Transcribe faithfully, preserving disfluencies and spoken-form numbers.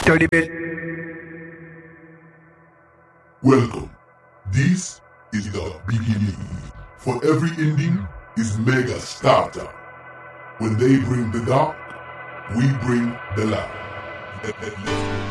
Dirty bit. Welcome. This is the beginning. For every ending is mega starter. When they bring the dark, we bring the light. Let- let- let's go.